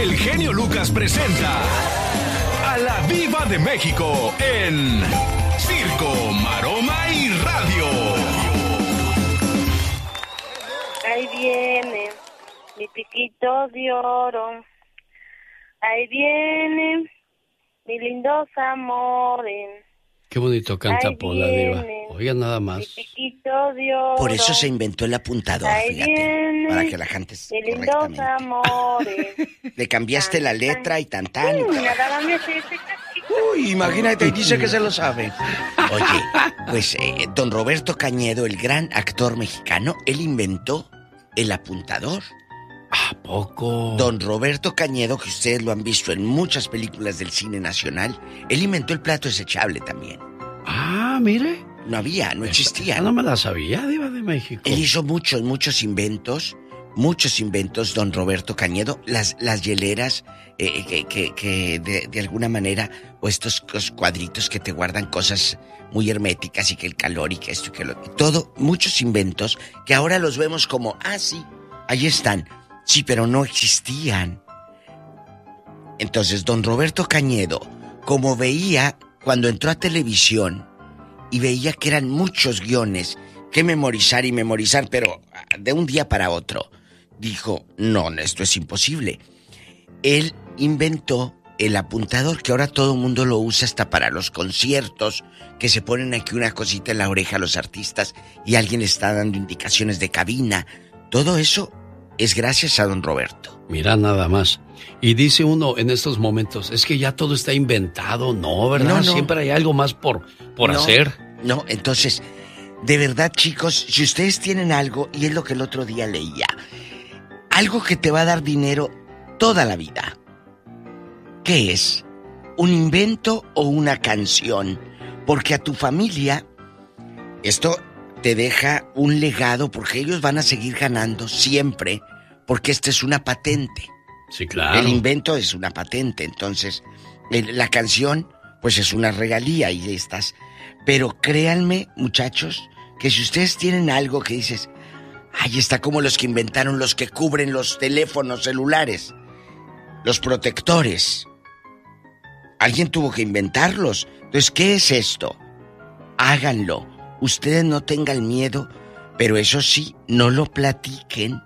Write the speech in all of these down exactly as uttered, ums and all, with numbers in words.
el genio Lucas presenta a la Diva de México en Circo, Maroma y Radio. Ahí viene mi piquito de oro, ahí viene mi lindos amores. Qué bonito canta Ahí Pola, viene Diva. Oiga, nada mi más. piquito de oro. Por eso se inventó el apuntador, Ahí fíjate, viene para que la cantes mi lindos correctamente. amores. Le cambiaste la letra y tan tan. Uy, nada más me hace ese cachito. Uy, imagínate, dice que se lo sabe. Oye, pues eh, don Roberto Cañedo, el gran actor mexicano, él inventó el apuntador. ¿A poco? Don Roberto Cañedo, que ustedes lo han visto en muchas películas del cine nacional, él inventó el plato desechable también. Ah, mire. No había, no existía. No me la sabía, Diva de México. Él hizo muchos, muchos inventos, muchos inventos, don Roberto Cañedo. Las, las hieleras, eh, que, que, que de, de alguna manera, o estos, estos cuadritos que te guardan cosas muy herméticas y que el calor y que esto y que lo... Todo, muchos inventos que ahora los vemos como, ah, sí, ahí están. Sí, pero no existían. Entonces, don Roberto Cañedo, como veía cuando entró a televisión y veía que eran muchos guiones que memorizar y memorizar, pero de un día para otro, dijo, no, esto es imposible. Él inventó el apuntador, que ahora todo el mundo lo usa hasta para los conciertos, que se ponen aquí una cosita en la oreja a los artistas y alguien está dando indicaciones de cabina. Todo eso es gracias a don Roberto. Mira nada más. Y dice uno en estos momentos, es que ya todo está inventado, ¿no? ¿Verdad? No, no. Siempre hay algo más por, por no, hacer. No, entonces, de verdad, chicos, si ustedes tienen algo, y es lo que el otro día leía, algo que te va a dar dinero toda la vida, ¿qué es? ¿Un invento o una canción? Porque a tu familia, esto te deja un legado, porque ellos van a seguir ganando siempre, porque esta es una patente. Sí, claro. El invento es una patente, entonces el, la canción pues es una regalía y estas. Pero créanme, muchachos, que si ustedes tienen algo que dices, ay, está como los que inventaron los que cubren los teléfonos celulares, los protectores. Alguien tuvo que inventarlos. Entonces, ¿qué es esto? Háganlo. Ustedes no tengan miedo, pero eso sí, no lo platiquen.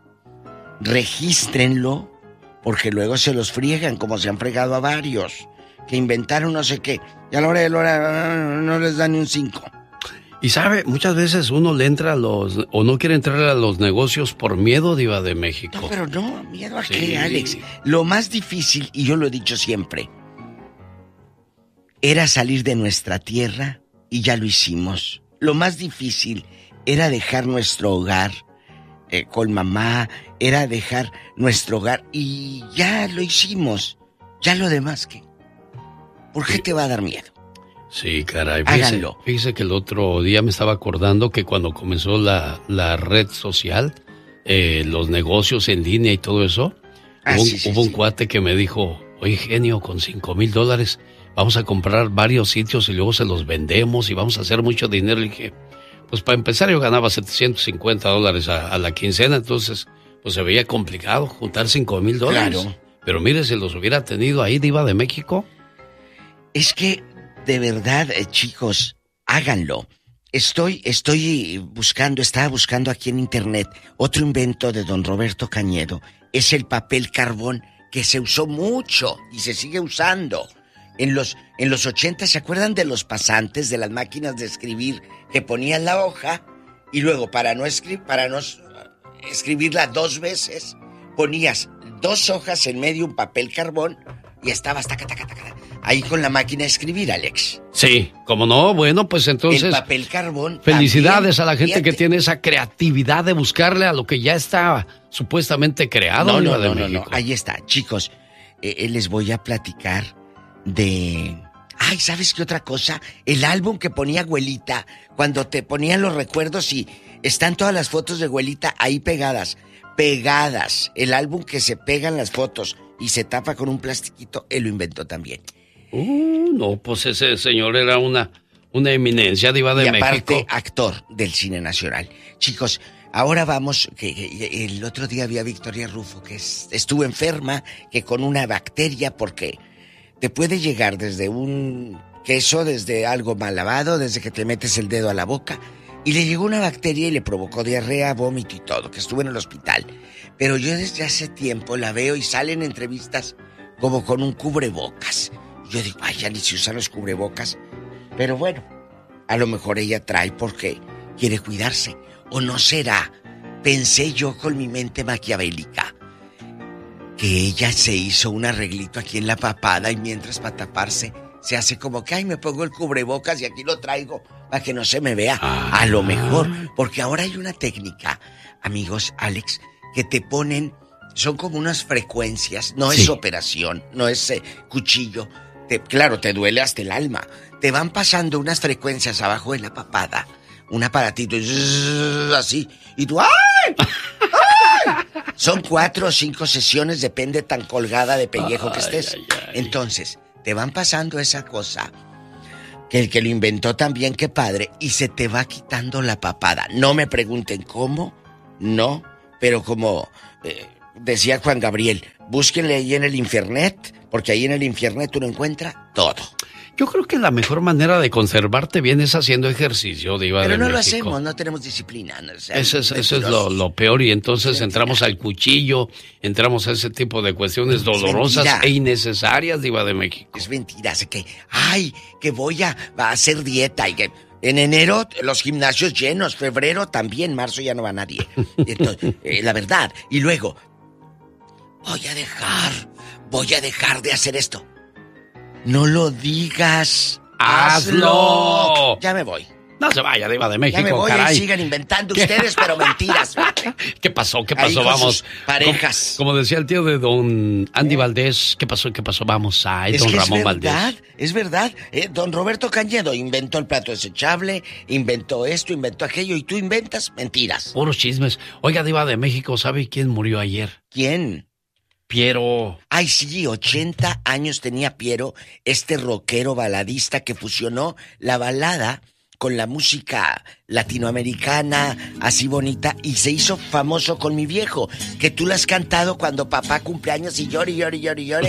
Regístrenlo, porque luego se los friegan, como se han fregado a varios, que inventaron no sé qué, y a la hora de la hora no les dan ni un cinco. Y sabe, muchas veces uno le entra a los, o no quiere entrar a los negocios por miedo, Diva de México. No, pero no, miedo a Sí. qué, Alex. Lo más difícil, y yo lo he dicho siempre, era salir de nuestra tierra, y ya lo hicimos. Lo más difícil era dejar nuestro hogar eh, con mamá, era dejar nuestro hogar, y ya lo hicimos. Ya lo demás, ¿qué? ¿Por qué Sí. te va a dar miedo? Sí, caray. Fíjese, Háganlo. fíjese que el otro día me estaba acordando que cuando comenzó la, la red social, eh, los negocios en línea y todo eso, Ah, hubo, un, sí, sí, hubo un sí. cuate que me dijo, oye, genio, con cinco mil dólares vamos a comprar varios sitios y luego se los vendemos y vamos a hacer mucho dinero. Y dije, pues para empezar yo ganaba setecientos cincuenta dólares a, a la quincena, entonces pues se veía complicado juntar cinco mil dólares. Claro. Pero mire, si los hubiera tenido ahí, Diva de México. Es que, de verdad, eh, chicos, háganlo. Estoy, estoy buscando, estaba buscando aquí en internet otro invento de don Roberto Cañedo. Es el papel carbón, que se usó mucho y se sigue usando. En los, en los ochenta, ¿se acuerdan de los pasantes, de las máquinas de escribir que ponían la hoja y luego para no escribir, para no escribirla dos veces, ponías dos hojas en medio, un papel carbón y estabas taca, taca, taca, ahí con la máquina de escribir, Alex? Sí, como no, bueno, pues entonces... El papel carbón. Felicidades también, a la gente fíjate. que tiene esa creatividad de buscarle a lo que ya está supuestamente creado. No, Diva no, de no, no, México. no, ahí está, chicos. Eh, eh, les voy a platicar de... Ay, ¿sabes qué otra cosa? El álbum que ponía abuelita, cuando te ponían los recuerdos y están todas las fotos de abuelita ahí pegadas. Pegadas. El álbum que se pegan las fotos y se tapa con un plastiquito, él lo inventó también. Uh, no, pues ese señor era una, una eminencia, Diva de y aparte, México. actor del cine nacional. Chicos, ahora vamos, que, que el otro día vi a Victoria Rufo, que es, estuvo enferma, que con una bacteria, porque te puede llegar desde un queso, desde algo mal lavado, desde que te metes el dedo a la boca, y le llegó una bacteria y le provocó diarrea, vómito y todo, que estuvo en el hospital. Pero yo desde hace tiempo la veo y sale en entrevistas como con un cubrebocas. Yo digo, ay, ya ni se usan los cubrebocas. Pero bueno, a lo mejor ella trae porque quiere cuidarse. ¿O no será? Pensé yo con mi mente maquiavélica que ella se hizo un arreglito aquí en la papada y mientras para taparse se hace como que, ay, me pongo el cubrebocas y aquí lo traigo para que no se me vea. Ah. A lo mejor, porque ahora hay una técnica, amigos, Alex, que te ponen, son como unas frecuencias, no sí. es operación, no es eh, cuchillo. Te, claro, te duele hasta el alma. Te van pasando unas frecuencias abajo de la papada, un aparatito así, y tú ¡ay! ¡Ay! Son cuatro o cinco sesiones, depende tan colgada de pellejo ay, que estés. Ay, ay. Entonces, te van pasando esa cosa, que el que lo inventó también, qué padre, y se te va quitando la papada. No me pregunten cómo, no, pero como eh, decía Juan Gabriel, búsquenle ahí en el Infernet, porque ahí en el Infernet uno encuentra todo. Yo creo que la mejor manera de conservarte bien es haciendo ejercicio, Diva de México. Pero no lo hacemos, no tenemos disciplina. No, o sea, eso es, eso es lo, lo peor, y entonces entramos al cuchillo, entramos a ese tipo de cuestiones dolorosas e innecesarias, Diva de México. Es mentira, es que, ay, que voy a, a hacer dieta y que... En enero los gimnasios llenos, febrero también, marzo ya no va nadie. Entonces, eh, la verdad. Y luego, voy a dejar, voy a dejar de hacer esto. No lo digas. ¡Hazlo! hazlo. Ya me voy. No se vaya, Diva de México, ya me voy, caray. Y sigan inventando ustedes, pero mentiras. ¿Qué pasó? ¿Qué pasó? Ahí Vamos. Parejas. Como, como decía el tío de don Andy ¿Eh? Valdés, ¿qué pasó? ¿Qué pasó? Vamos a don que Ramón es verdad, Valdés. Es verdad, eh, don Roberto Cañedo inventó el plato desechable, inventó esto, inventó aquello, y tú inventas mentiras. Puros chismes. Oiga, Diva de México, ¿sabe quién murió ayer? ¿Quién? Piero. Ay, sí, ochenta años tenía Piero, este rockero baladista que fusionó la balada con la música latinoamericana, así bonita, y se hizo famoso con Mi Viejo, que tú la has cantado cuando papá cumpleaños y llore, llore, llore, llore.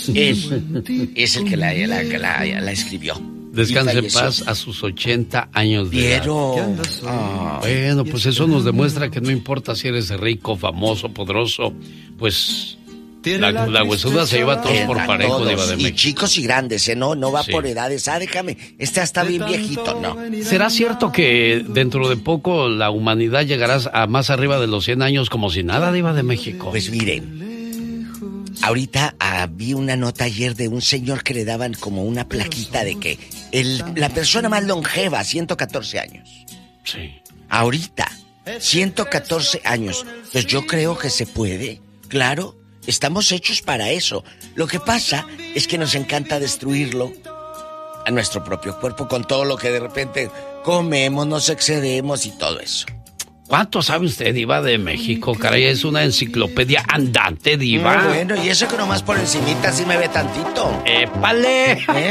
Él es el que la, la, la, la escribió. Descanse en paz a sus ochenta años de Piero. edad. Oh, bueno, pues eso nos demuestra que no importa si eres rico, famoso, poderoso, pues... La, la huesuda se lleva a todos por parejo, todos. Diva de México. Y chicos y grandes, ¿eh? No, no va sí. por edades. Ah, déjame, este está bien viejito, no. ¿Será cierto que dentro de poco la humanidad llegará a más arriba de los cien años como si nada, Diva de México? Pues miren, ahorita ah, vi una nota ayer de un señor que le daban como una plaquita de que el, la persona más longeva, ciento catorce años. Sí. Ahorita, ciento catorce años. Pues yo creo que se puede, claro. Estamos hechos para eso. Lo que pasa es que nos encanta destruirlo a nuestro propio cuerpo con todo lo que de repente comemos, nos excedemos y todo eso. ¿Cuánto sabe usted, Diva de México? Caray, es una enciclopedia andante, Diva. Muy bueno, y eso que nomás por encimita sí me ve tantito. ¡Épale! ¿Eh? ¿Eh?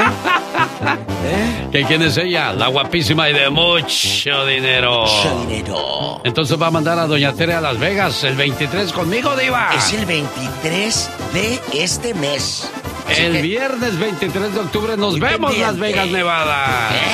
¿Que quién es ella? La guapísima y de mucho dinero. Mucho dinero. Entonces va a mandar a Doña Tere a Las Vegas el veintitrés conmigo, Diva. Es el veintitrés de este mes. Así el que... viernes veintitrés de octubre nos vemos en Las Vegas, Nevada. ¿Eh?